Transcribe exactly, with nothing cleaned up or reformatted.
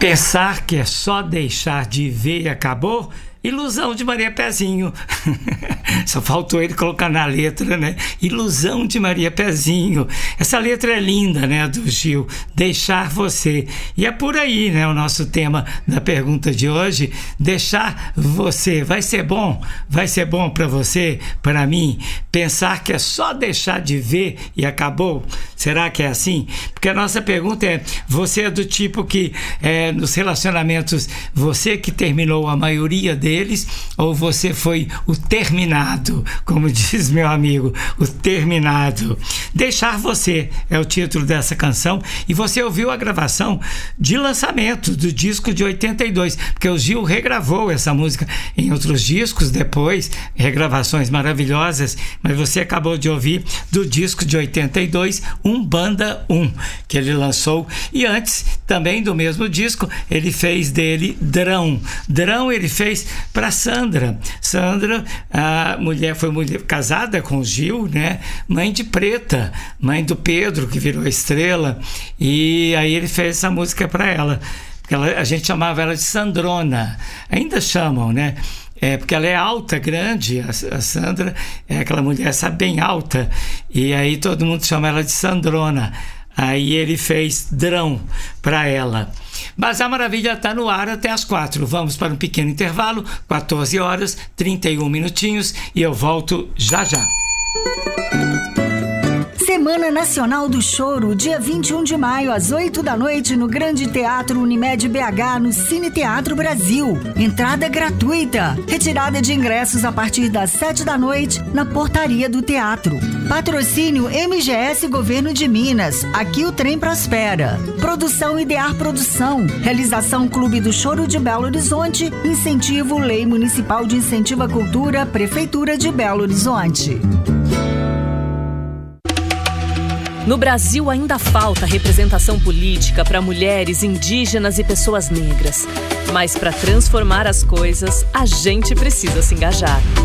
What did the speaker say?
Pensar que é só deixar de ver e acabou? Ilusão de Maria Pezinho. Só faltou ele colocar na letra, né? Ilusão de Maria Pezinho. Essa letra é linda, né, do Gil. Deixar você. E é por aí, né, o nosso tema da pergunta de hoje. Deixar você. Vai ser bom? Vai ser bom para você, para mim? Pensar que é só deixar de ver e acabou? Será que é assim? Porque a nossa pergunta é: você é do tipo que é, nos relacionamentos, você que terminou a maioria deles, deles, ou você foi o terminado, como diz meu amigo, o terminado. Deixar Você é o título dessa canção, e você ouviu a gravação de lançamento do disco de oitenta e dois, porque o Gil regravou essa música em outros discos depois, regravações maravilhosas, mas você acabou de ouvir do disco de oitenta e dois, Umbanda um, que ele lançou, e antes, também do mesmo disco, ele fez dele Drão. Drão ele fez para Sandra. Sandra, a mulher, foi mulher casada com o Gil, né? Mãe de Preta, mãe do Pedro, que virou estrela, e aí ele fez essa música para ela. Ela, a gente chamava ela de Sandrona, ainda chamam, né? É, porque ela é alta, grande, a, a Sandra é aquela mulher, sabe, bem alta, e aí todo mundo chama ela de Sandrona. Aí ele fez Drão para ela. Mas a maravilha está no ar até as quatro. Vamos para um pequeno intervalo, quatorze horas, trinta e um minutinhos, e eu volto já já. Semana Nacional do Choro, dia vinte e um de maio, às oito da noite, no Grande Teatro Unimed B H, no Cine Teatro Brasil. Entrada gratuita. Retirada de ingressos a partir das sete da noite, na portaria do teatro. Patrocínio M G S Governo de Minas. Aqui o trem prospera. Produção Idear Produção. Realização Clube do Choro de Belo Horizonte. Incentivo Lei Municipal de Incentivo à Cultura, Prefeitura de Belo Horizonte. No Brasil ainda falta representação política para mulheres, indígenas e pessoas negras. Mas para transformar as coisas, a gente precisa se engajar.